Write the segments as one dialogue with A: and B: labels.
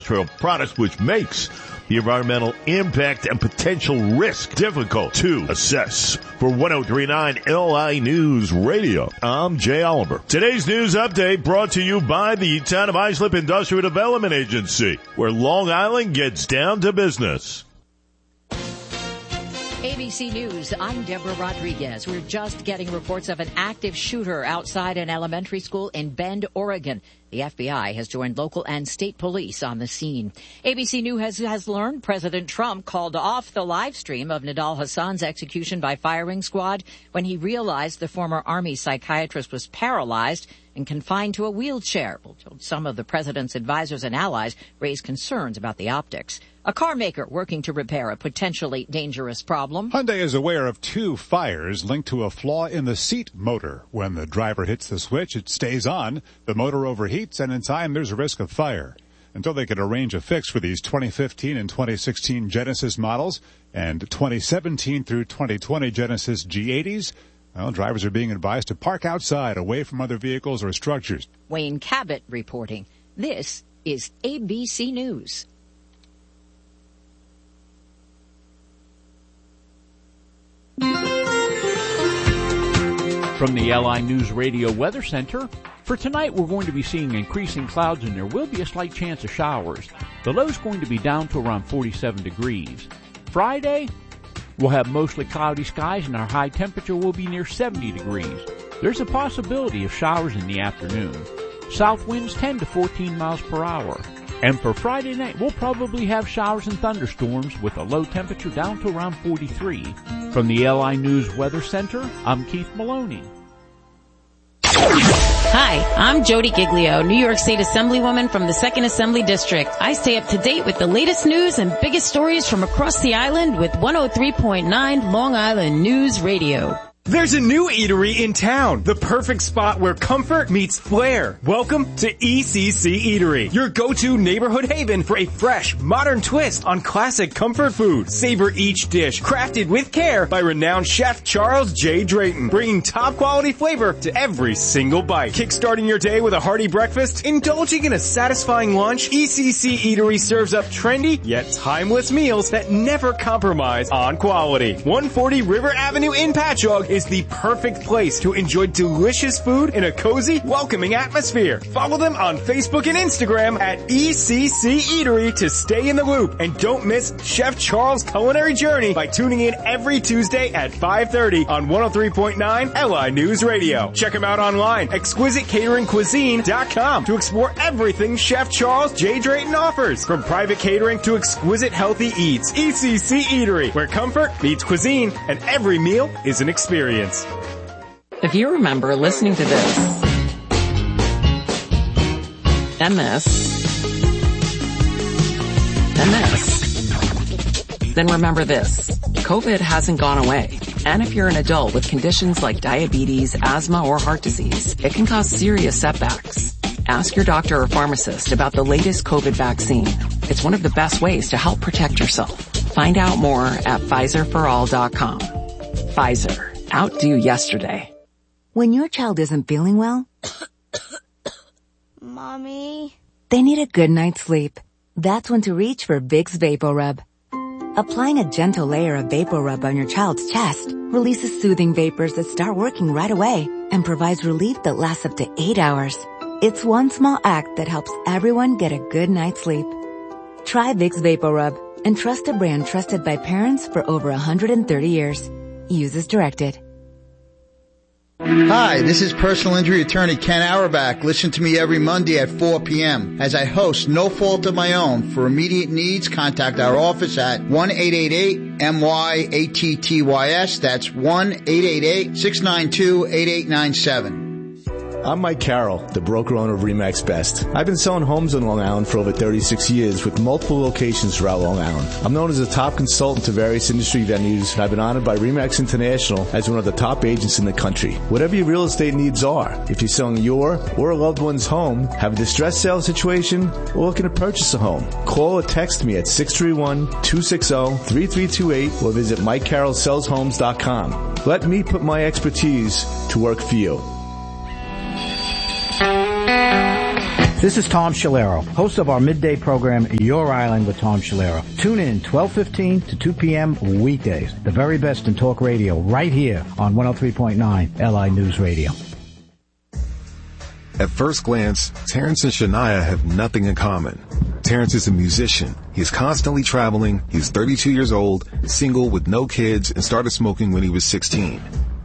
A: agricultural products, which makes the environmental impact and potential risk difficult to assess. For 1039 LI News Radio, I'm Jay Oliver. Today's news update brought to you by the Town of Islip Industrial Development Agency, where Long Island gets down to business.
B: ABC News, I'm Deborah Rodriguez. We're just getting reports of an active shooter outside an elementary school in Bend, Oregon. The FBI has joined local and state police on the scene. ABC News has learned President Trump called off the live stream of Nidal Hassan's execution by firing squad when he realized the former Army psychiatrist was paralyzed and confined to a wheelchair. Some of the president's advisors and allies raised concerns about the optics. A car maker working to repair a potentially dangerous problem.
C: Hyundai is aware of 2 fires linked to a flaw in the seat motor. When the driver hits the switch, it stays on. The motor overheats, and in time, there's a risk of fire. Until they can arrange a fix for these 2015 and 2016 Genesis models and 2017 through 2020 Genesis G80s, well, drivers are being advised to park outside, away from other vehicles or structures.
B: Wayne Cabot reporting. This is ABC News.
D: From the LI News Radio Weather Center, for tonight we're going to be seeing increasing clouds and there will be a slight chance of showers. The low's going to be down to around 47 degrees. Friday, we'll have mostly cloudy skies and our high temperature will be near 70 degrees. There's a possibility of showers in the afternoon. South winds 10 to 14 miles per hour. And for Friday night, we'll probably have showers and thunderstorms with a low temperature down to around 43. From the LI News Weather Center, I'm Keith Maloney.
E: Hi, I'm Jody Giglio, New York State Assemblywoman from the 2nd Assembly District. I stay up to date with the latest news and biggest stories from across the island with 103.9 Long Island News Radio.
F: There's a new eatery in town, the perfect spot where comfort meets flair. Welcome to ECC Eatery, your go-to neighborhood haven for a fresh, modern twist on classic comfort food. Savor each dish, crafted with care by renowned chef Charles J. Drayton, bringing top-quality flavor to every single bite. Kickstarting your day with a hearty breakfast, indulging in a satisfying lunch, ECC Eatery serves up trendy yet timeless meals that never compromise on quality. 140 River Avenue in Patchogue is the perfect place to enjoy delicious food in a cozy, welcoming atmosphere. Follow them on Facebook and Instagram at ECC Eatery to stay in the loop. And don't miss Chef Charles' culinary journey by tuning in every Tuesday at 5:30 on 103.9 LI News Radio. Check them out online, exquisitecateringcuisine.com, to explore everything Chef Charles J. Drayton offers, from private catering to exquisite healthy eats. ECC Eatery, where comfort meets cuisine and every meal is an experience.
E: If you remember listening to this, and this, and this, then remember this. COVID hasn't gone away. And if you're an adult with conditions like diabetes, asthma, or heart disease, it can cause serious setbacks. Ask your doctor or pharmacist about the latest COVID vaccine. It's one of the best ways to help protect yourself. Find out more at PfizerForAll.com. Pfizer. Outdo yesterday.
G: When your child isn't feeling well,
H: Mommy,
G: they need a good night's sleep. That's when to reach for Vicks VapoRub. Applying a gentle layer of VapoRub on your child's chest releases soothing vapors that start working right away and provides relief that lasts up to 8 hours. It's one small act that helps everyone get a good night's sleep. Try Vicks VapoRub and trust a brand trusted by parents for over 130 years. Use as directed.
I: Hi, this is personal injury attorney Ken Auerbach. Listen to me every Monday at 4 p.m. as I host No Fault of My Own. For immediate needs, contact our office at 1-888-MYATTYS. That's 1-888-692-8897.
J: I'm Mike Carroll, the broker-owner of RE/MAX Best. I've been selling homes in Long Island for over 36 years with multiple locations throughout Long Island. I'm known as a top consultant to various industry venues, and I've been honored by RE/MAX International as one of the top agents in the country. Whatever your real estate needs are, if you're selling your or a loved one's home, have a distressed sale situation, or looking to purchase a home, call or text me at 631-260-3328 or visit MikeCarrollSellsHomes.com. Let me put my expertise to work for you.
H: This is Tom Scilero, host of our midday program, Your Island with Tom Scilero. Tune in 12:15 to 2 p.m. weekdays. The very best in talk radio right here on 103.9 LI News Radio.
K: At first glance, Terrence and Shania have nothing in common. Terrence is a musician. He is constantly traveling. He's 32 years old, single with no kids, and started smoking when he was 16.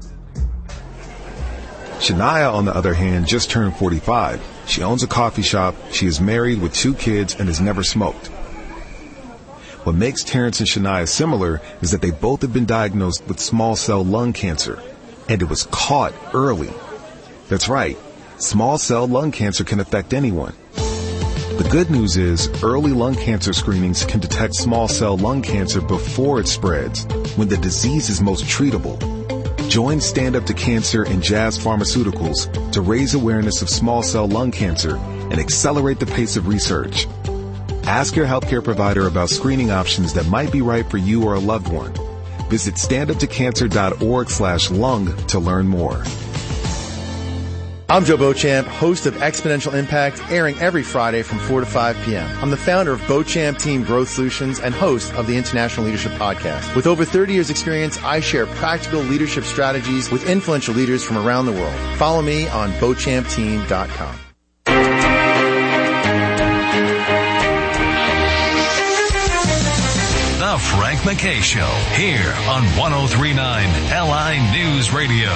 K: Shania, on the other hand, just turned 45. She owns a coffee shop, she is married with 2 kids, and has never smoked. What makes Terrence and Shania similar is that they both have been diagnosed with small cell lung cancer, and it was caught early. That's right, small cell lung cancer can affect anyone. The good news is early lung cancer screenings can detect small cell lung cancer before it spreads, when the disease is most treatable. Join Stand Up to Cancer and Jazz Pharmaceuticals to raise awareness of small cell lung cancer and accelerate the pace of research. Ask your healthcare provider about screening options that might be right for you or a loved one. Visit standuptocancer.org/lung to learn more.
L: I'm Joe Beauchamp, host of Exponential Impact, airing every Friday from 4 to 5 p.m. I'm the founder of Beauchamp Team Growth Solutions and host of the International Leadership Podcast. With over 30 years experience, I share practical leadership strategies with influential leaders from around the world. Follow me on BeauchampTeam.com.
M: The Frank McKay Show, here on 103.9 LI News Radio.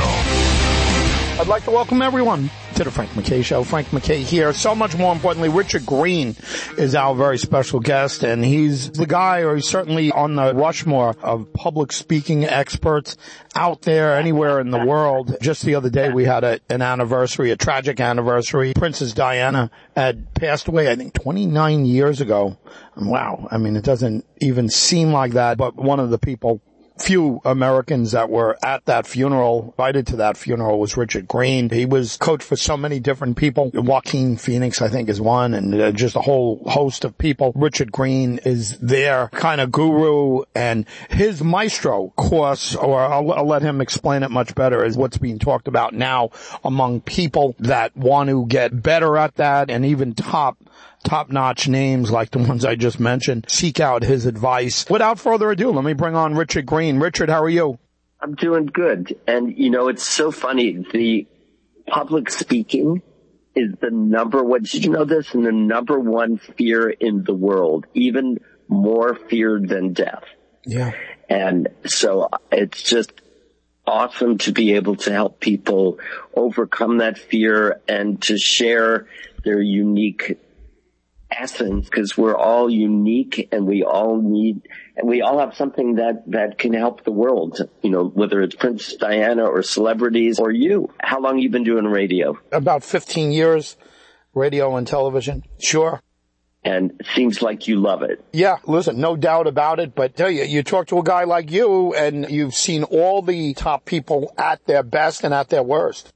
N: I'd like to welcome everyone to the Frank McKay Show. Frank McKay here. So much more importantly, Richard Green is our very special guest, and he's the guy, or he's certainly on the Rushmore of public speaking experts out there anywhere in the world. Just the other day we had an anniversary, a tragic anniversary. Princess Diana had passed away, I think, 29 years ago. And wow, I mean, it doesn't even seem like that, but one of the few Americans that were at that funeral, invited to that funeral, was Richard Green. He was coach for so many different people. Joaquin Phoenix, I think, is one, and just a whole host of people. Richard Green is their kind of guru, and his maestro course, or I'll let him explain it much better, is what's being talked about now among people that want to get better at that, and even top-notch names like the ones I just mentioned. Seek out his advice. Without further ado, let me bring on Richard Green. Richard, how are you?
O: I'm doing good. And, you know, it's so funny. The public speaking is the number one, did you know this? And the number one fear in the world, even more feared than death.
N: Yeah.
O: And so it's just awesome to be able to help people overcome that fear and to share their unique essence, because we're all unique and we all have something that can help the world, you know, whether it's Princess Diana or celebrities or you. How long have you been doing radio?
N: About 15 years, radio and television. Sure.
O: And it seems like you love it.
N: Yeah, listen, no doubt about it. But tell you talk to a guy like you and you've seen all the top people at their best and at their worst.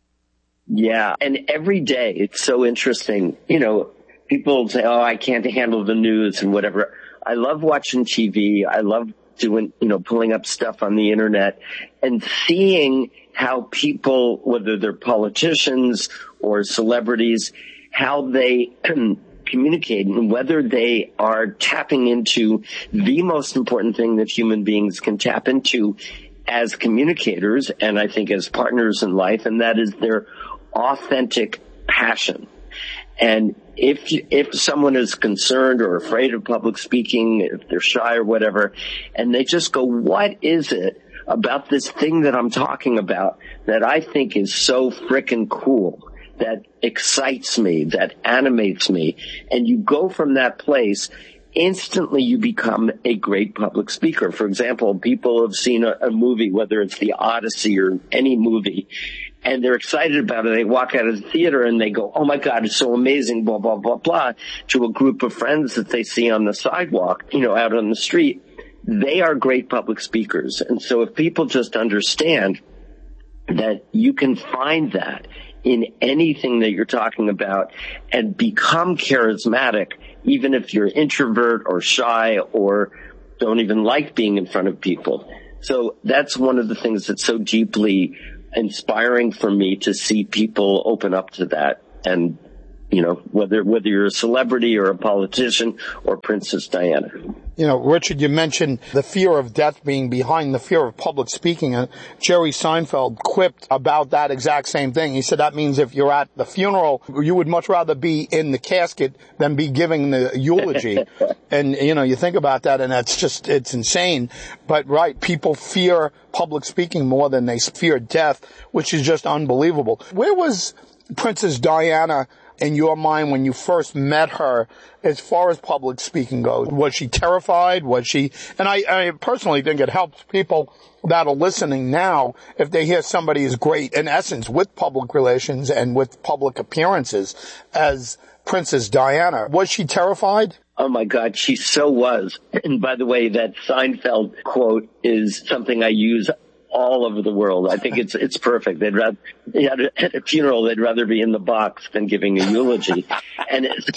O: Yeah. And every day it's so interesting. You know, people say, oh, I can't handle the news and whatever. I love watching TV. I love doing, you know, pulling up stuff on the internet and seeing how people, whether they're politicians or celebrities, how they communicate and whether they are tapping into the most important thing that human beings can tap into as communicators and I think as partners in life, and that is their authentic passion. And if someone is concerned or afraid of public speaking, if they're shy or whatever, and they just go, what is it about this thing that I'm talking about that I think is so frickin' cool, that excites me, that animates me, and you go from that place, instantly you become a great public speaker. For example, people have seen a movie, whether it's The Odyssey or any movie, and they're excited about it. They walk out of the theater and they go, oh my God, it's so amazing, blah, blah, blah, blah, to a group of friends that they see on the sidewalk, you know, out on the street. They are great public speakers. And so if people just understand that you can find that in anything that you're talking about and become charismatic, even if you're introvert or shy or don't even like being in front of people. So that's one of the things that's so deeply inspiring for me, to see people open up to that. And whether you're a celebrity or a politician or Princess Diana.
N: Richard, you mentioned the fear of death being behind the fear of public speaking. And Jerry Seinfeld quipped about that exact same thing. He said that means if you're at the funeral, you would much rather be in the casket than be giving the eulogy. And, you think about that and it's insane. But right, people fear public speaking more than they fear death, which is just unbelievable. Where was Princess Diana in your mind when you first met her as far as public speaking goes? Was she terrified? And I personally think it helps people that are listening now if they hear somebody is great in essence with public relations and with public appearances as Princess Diana. Was she terrified?
O: Oh my God, she so was. And by the way, that Seinfeld quote is something I use all over the world. I think it's perfect. At a funeral, they'd rather be in the box than giving a eulogy. And it's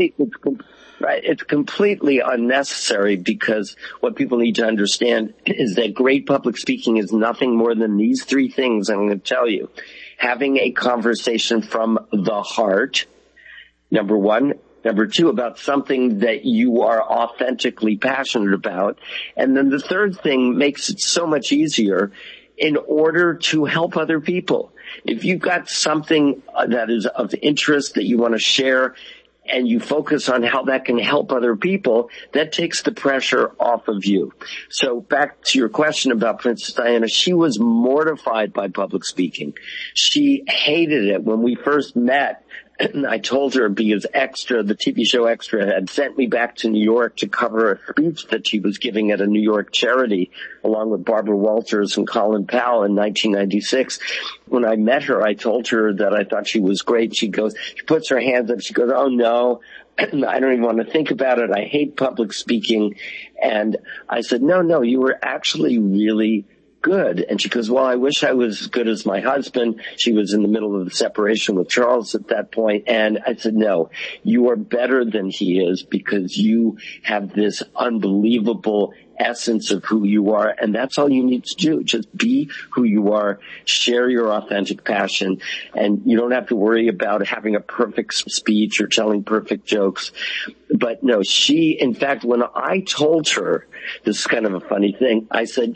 O: completely unnecessary, because what people need to understand is that great public speaking is nothing more than these three things I'm going to tell you. Having a conversation from the heart, number one. Number two, about something that you are authentically passionate about. And then the third thing makes it so much easier in order to help other people. If you've got something that is of interest that you want to share and you focus on how that can help other people, that takes the pressure off of you. So back to your question about Princess Diana, she was mortified by public speaking. She hated it. When we first met, and I told her because the TV show Extra had sent me back to New York to cover a speech that she was giving at a New York charity along with Barbara Walters and Colin Powell in 1996. When I met her, I told her that I thought she was great. She puts her hands up. She goes, "Oh no, I don't even want to think about it. I hate public speaking." And I said, no, you were actually really good. And she goes, "Well, I wish I was as good as my husband." She was in the middle of the separation with Charles at that point. And I said, "No, you are better than he is, because you have this unbelievable essence of who you are, and that's all you need to do. Just be who you are, share your authentic passion, and you don't have to worry about having a perfect speech or telling perfect jokes." But no, in fact, when I told her, this is kind of a funny thing, I said,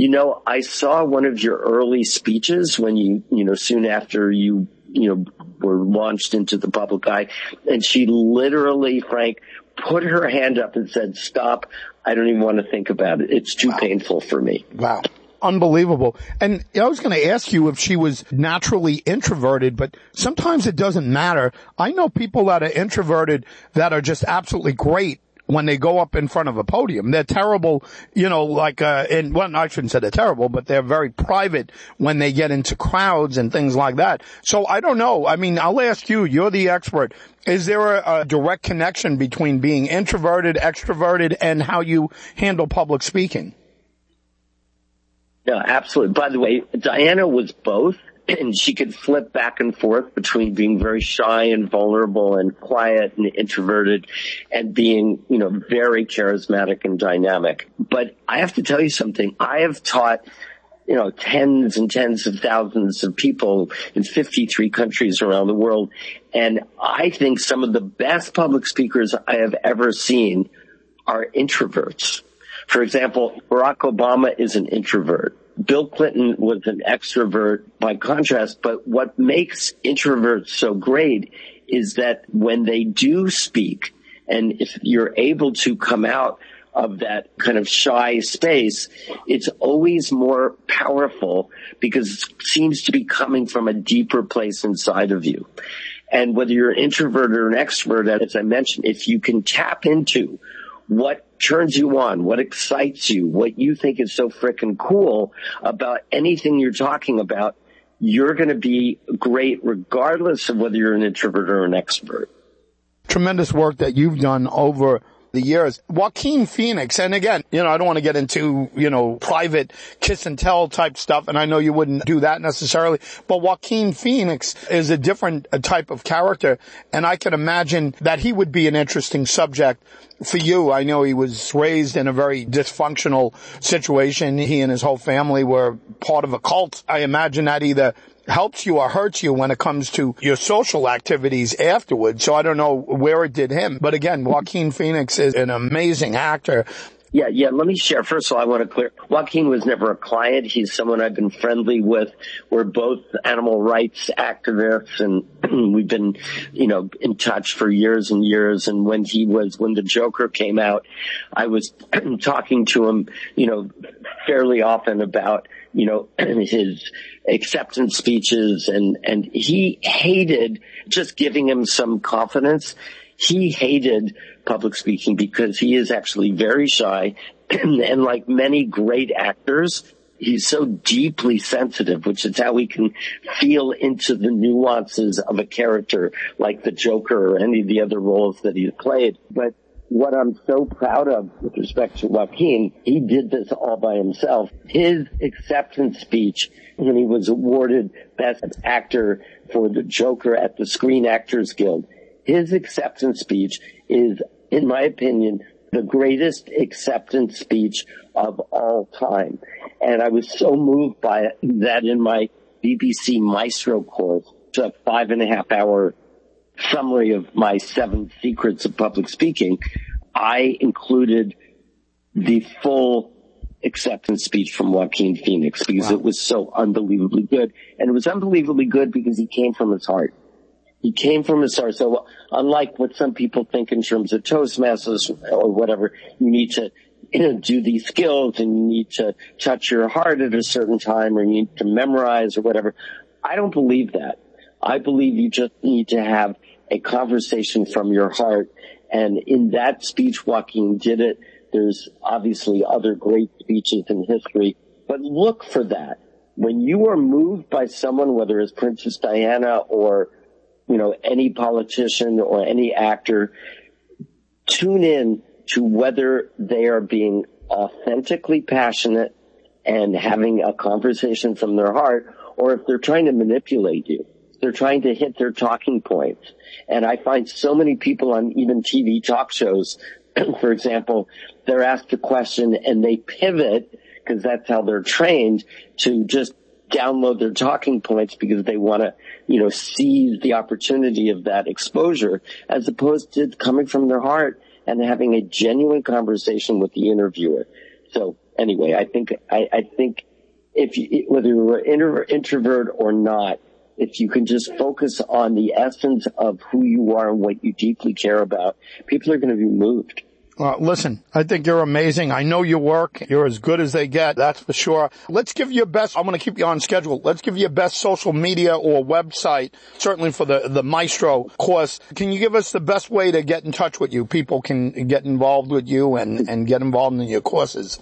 O: I saw one of your early speeches when soon after you were launched into the public eye, and she literally, Frank, put her hand up and said, "Stop. I don't even want to think about it. It's too painful for me."
N: Wow. Unbelievable. And I was going to ask you if she was naturally introverted, but sometimes it doesn't matter. I know people that are introverted that are just absolutely great when they go up in front of a podium. They're terrible, I shouldn't say they're terrible, but they're very private when they get into crowds and things like that. So I don't know. I mean, I'll ask you, you're the expert. Is there a direct connection between being introverted, extroverted, and how you handle public speaking?
O: Yeah, absolutely. By the way, Diana was both. And she could flip back and forth between being very shy and vulnerable and quiet and introverted and being, very charismatic and dynamic. But I have to tell you something. I have taught, tens and tens of thousands of people in 53 countries around the world. And I think some of the best public speakers I have ever seen are introverts. For example, Barack Obama is an introvert. Bill Clinton was an extrovert by contrast, but what makes introverts so great is that when they do speak, and if you're able to come out of that kind of shy space, it's always more powerful because it seems to be coming from a deeper place inside of you. And whether you're an introvert or an extrovert, as I mentioned, if you can tap into what turns you on, what excites you, what you think is so frickin' cool about anything you're talking about, you're going to be great regardless of whether you're an introvert or an extrovert.
N: Tremendous work that you've done over the years. Joaquin Phoenix, and again, I don't want to get into, private kiss and tell type stuff, and I know you wouldn't do that necessarily, but Joaquin Phoenix is a different type of character, and I can imagine that he would be an interesting subject for you. I know he was raised in a very dysfunctional situation. He and his whole family were part of a cult. I imagine that either helps you or hurts you when it comes to your social activities afterwards. So I don't know where it did him. But again, Joaquin Phoenix is an amazing actor.
O: Yeah. Let me share. First of all, I want to clear. Joaquin was never a client. He's someone I've been friendly with. We're both animal rights activists, and we've been, in touch for years and years. And when the Joker came out, I was talking to him, fairly often about, his acceptance speeches, and he hated just giving him some confidence. He hated public speaking because he is actually very shy, and like many great actors, he's so deeply sensitive, which is how he can feel into the nuances of a character like the Joker or any of the other roles that he's played. But what I'm so proud of with respect to Joaquin, he did this all by himself. His acceptance speech when he was awarded Best Actor for the Joker at the Screen Actors Guild, his acceptance speech is, in my opinion, the greatest acceptance speech of all time. And I was so moved by it that in my BBC Maestro course, it's a 5.5-hour summary of my 7 secrets of public speaking, I included the full acceptance speech from Joaquin Phoenix because It was so unbelievably good. And it was unbelievably good because he came from his heart. He came from his heart. So unlike what some people think in terms of Toastmasters or whatever, you need to do these skills and you need to touch your heart at a certain time or you need to memorize or whatever. I don't believe that. I believe you just need to have a conversation from your heart. And in that speech, Joaquin did it. There's obviously other great speeches in history, but look for that. When you are moved by someone, whether it's Princess Diana or any politician or any actor, tune in to whether they are being authentically passionate and having a conversation from their heart, or if they're trying to manipulate you. They're trying to hit their talking points. And I find so many people on even TV talk shows, for example, they're asked a question and they pivot, because that's how they're trained, to just download their talking points because they want to, seize the opportunity of that exposure, as opposed to coming from their heart and having a genuine conversation with the interviewer. So anyway, I think if you, whether you're an introvert or not, if you can just focus on the essence of who you are and what you deeply care about, people are going to be moved.
N: Listen, I think you're amazing. I know your work. You're as good as they get, that's for sure. Let's give you your best. I'm going to keep you on schedule. Let's give you your best social media or website, certainly for the Maestro course. Can you give us the best way to get in touch with you? People can get involved with you and get involved in your courses.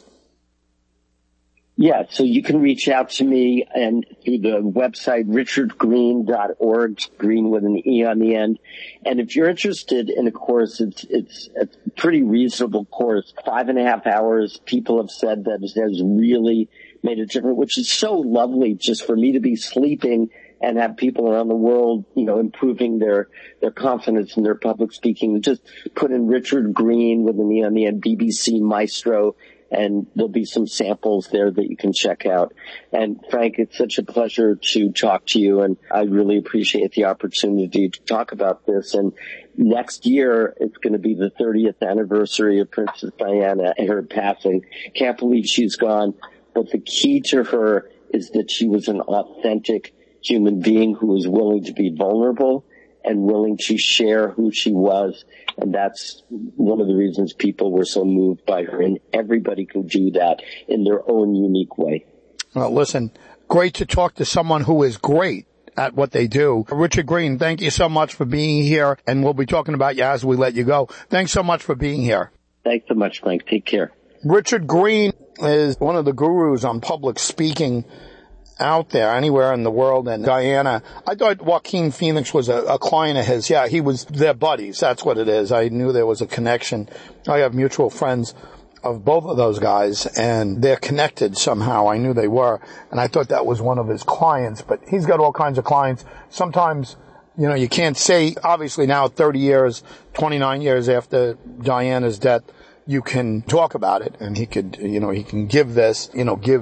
O: Yeah, so you can reach out to me and through the website richardgreen.org, green with an E on the end. And if you're interested in a course, it's a pretty reasonable course, 5.5 hours. People have said that it has really made a difference, which is so lovely just for me to be sleeping and have people around the world, improving their confidence in their public speaking. Just put in Richard Green with an E on the end, BBC Maestro, and there'll be some samples there that you can check out. And Frank, it's such a pleasure to talk to you, and I really appreciate the opportunity to talk about this. And next year, it's going to be the 30th anniversary of Princess Diana and her passing. Can't believe she's gone, but the key to her is that she was an authentic human being who was willing to be vulnerable and willing to share who she was. And that's one of the reasons people were so moved by her. And everybody can do that in their own unique way.
N: Well, listen, great to talk to someone who is great at what they do. Richard Green, thank you so much for being here. And we'll be talking about you as we let you go. Thanks so much for being here.
O: Thanks so much, Frank. Take care.
N: Richard Green is one of the gurus on public speaking out there, anywhere in the world. And Diana, I thought Joaquin Phoenix was a client of his. Yeah, he was their buddies. That's what it is. I knew there was a connection. I have mutual friends of both of those guys, and they're connected somehow. I knew they were. And I thought that was one of his clients. But he's got all kinds of clients. Sometimes, you can't say, obviously now 30 years, 29 years after Diana's death, you can talk about it. And he could, he can give this, give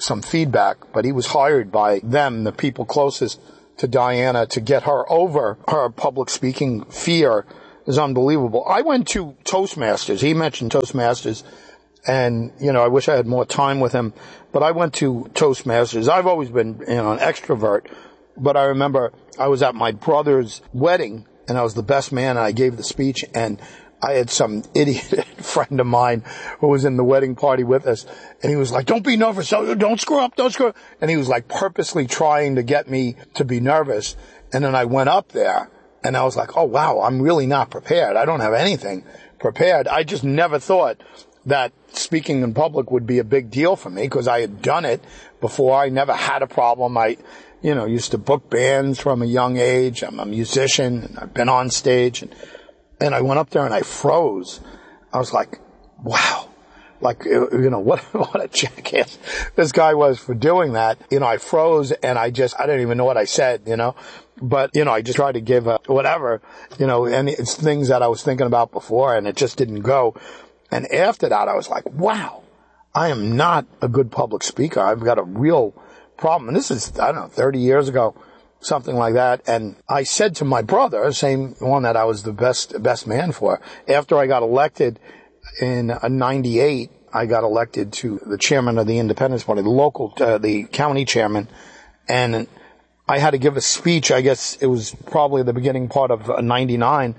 N: some feedback, but he was hired by them, the people closest to Diana, to get her over her public speaking fear. Is unbelievable. I went to Toastmasters. He mentioned Toastmasters, and, I wish I had more time with him, but I went to Toastmasters. I've always been, an extrovert, but I remember I was at my brother's wedding, and I was the best man, and I gave the speech, and I had some idiot friend of mine who was in the wedding party with us, and he was like, don't be nervous, don't screw up, don't screw up. And he was like purposely trying to get me to be nervous. And then I went up there, and I was like, oh wow, I'm really not prepared. I don't have anything prepared. I just never thought that speaking in public would be a big deal for me, because I had done it before. I never had a problem. I, used to book bands from a young age. I'm a musician, and I've been on stage, and I went up there and I froze. I was like, wow. Like, what a jackass this guy was for doing that. I froze, and I didn't even know what I said, but, I just tried to give whatever, and it's things that I was thinking about before, and it just didn't go. And after that, I was like, wow, I am not a good public speaker. I've got a real problem. And this is, 30 years ago, something like that. And I said to my brother, same one that I was the best man for, after I got elected in 98, I got elected to the chairman of the Independence Party, the county chairman, and I had to give a speech. I guess it was probably the beginning part of 99,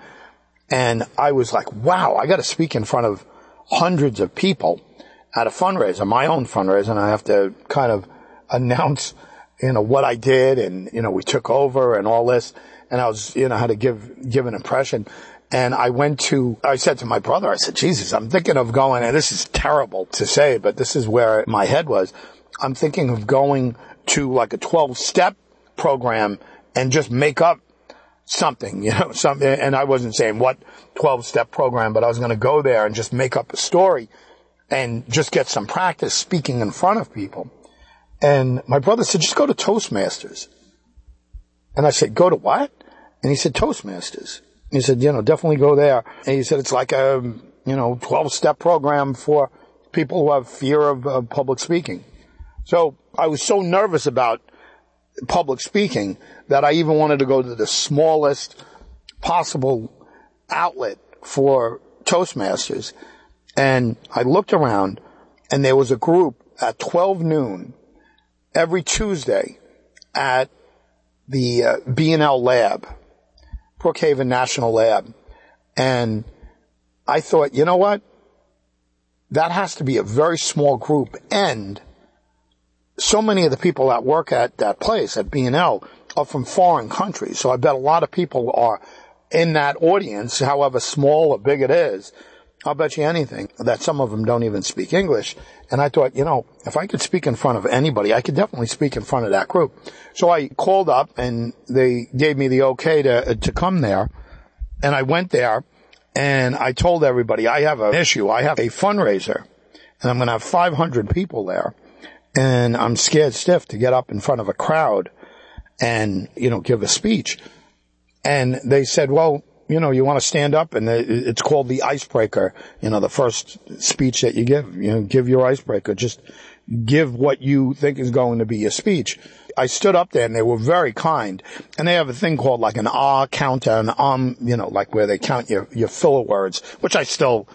N: and I was like, wow, I got to speak in front of hundreds of people at a fundraiser, my own fundraiser, and I have to kind of announce, what I did, and, we took over and all this, and I was, had to give an impression. And I said to my brother, I said, Jesus, I'm thinking of going, and this is terrible to say, but this is where my head was. I'm thinking of going to like a 12-step program and just make up something, something. And I wasn't saying what 12-step program, but I was going to go there and just make up a story and just get some practice speaking in front of people. And my brother said, just go to Toastmasters. And I said, go to what? And he said, Toastmasters. He said, definitely go there. And he said, it's like a, 12-step program for people who have fear of public speaking. So I was so nervous about public speaking that I even wanted to go to the smallest possible outlet for Toastmasters. And I looked around, and there was a group at 12 noon every Tuesday at the B&L Lab, Brookhaven National Lab. And I thought, you know what? That has to be a very small group. And so many of the people that work at that place, at B&L, are from foreign countries. So I bet a lot of people are in that audience, however small or big it is. I'll bet you anything that some of them don't even speak English. And I thought, if I could speak in front of anybody, I could definitely speak in front of that group. So I called up, and they gave me the okay to come there. And I went there, and I told everybody, I have an issue. I have a fundraiser, and I'm going to have 500 people there. And I'm scared stiff to get up in front of a crowd and, give a speech. And they said, well, you want to stand up, and it's called the icebreaker. The first speech that you give your icebreaker. Just give what you think is going to be your speech. I stood up there, and they were very kind. And they have a thing called like an counter, an like where they count your filler words, which I still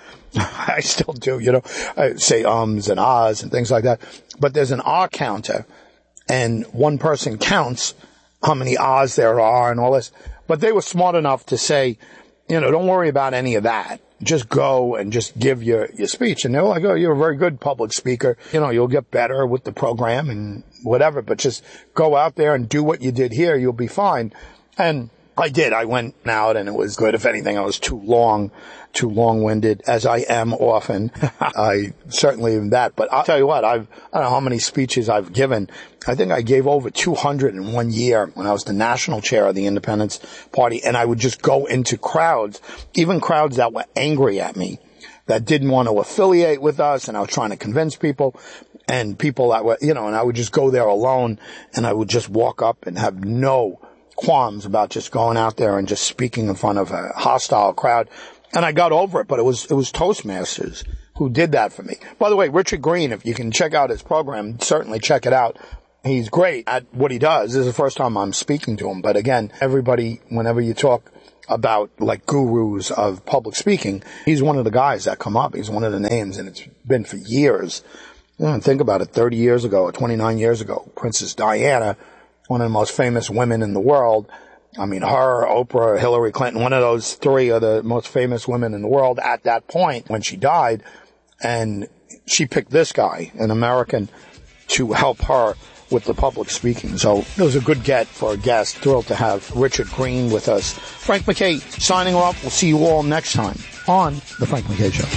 N: do, I say and ahs and things like that. But there's an counter, and one person counts how many ahs there are and all this. But they were smart enough to say, don't worry about any of that. Just go and just give your speech. And they were like, oh, you're a very good public speaker. You'll get better with the program and whatever, but just go out there and do what you did here. You'll be fine. And I did. I went out, and it was good. If anything, I was too long-winded, as I am often. I certainly am that. But I'll tell you what, I don't know how many speeches I've given. I think I gave over 200 in 1 year when I was the national chair of the Independence Party. And I would just go into crowds, even crowds that were angry at me, that didn't want to affiliate with us. And I was trying to convince people, and people that were, and I would just go there alone, and I would just walk up and have no qualms about just going out there and just speaking in front of a hostile crowd. And I got over it, but it was Toastmasters who did that for me. By the way, Richard Green, if you can check out his program, certainly check it out. He's great at what he does. This is the first time I'm speaking to him. But again, everybody, whenever you talk about like gurus of public speaking, he's one of the guys that come up. He's one of the names, and it's been for years. Think about it, 30 years ago or 29 years ago, Princess Diana, one of the most famous women in the world. I mean, her, Oprah, Hillary Clinton, one of those three are the most famous women in the world at that point when she died. And she picked this guy, an American, to help her with the public speaking. So it was a good get for a guest. Thrilled to have Richard Green with us. Frank McKay signing off. We'll see you all next time on The Frank McKay Show.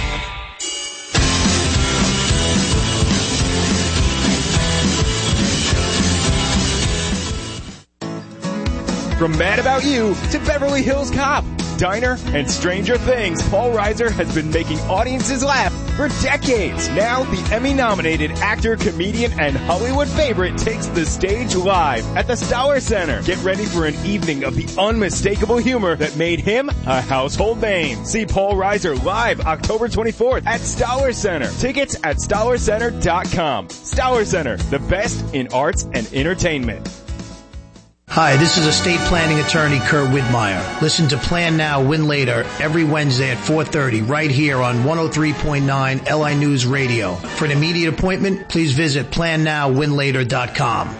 F: From Mad About You to Beverly Hills Cop, Diner, and Stranger Things, Paul Reiser has been making audiences laugh for decades. Now, the Emmy-nominated actor, comedian, and Hollywood favorite takes the stage live at the Stoller Center. Get ready for an evening of the unmistakable humor that made him a household name. See Paul Reiser live October 24th at Stoller Center. Tickets at StollerCenter.com. Stoller Center, the best in arts and entertainment.
P: Hi, this is estate planning attorney Kurt Widmeyer. Listen to Plan Now, Win Later every Wednesday at 4:30 right here on 103.9 LI News Radio. For an immediate appointment, please visit PlanNowWinLater.com.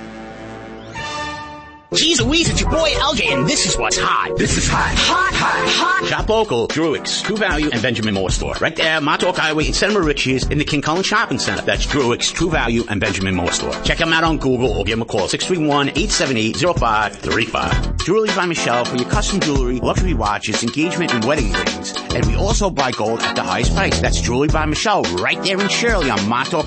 Q: Geez Louise, it's your boy LJ, and this is what's hot. This is hot. Hot, hot, hot. Shop local, Druick's, True Value, and Benjamin Moore Store. Right there, Montauk Highway in Santa Mauritius in the King Cullen Shopping Center. That's Druick's, True Value, and Benjamin Moore Store. Check them out on Google or give them a call, 631-878-0535. Jewelry by Michelle for your custom jewelry, luxury watches, engagement, and wedding rings. And we also buy gold at the highest price. That's Jewelry by Michelle right there in Shirley on Montauk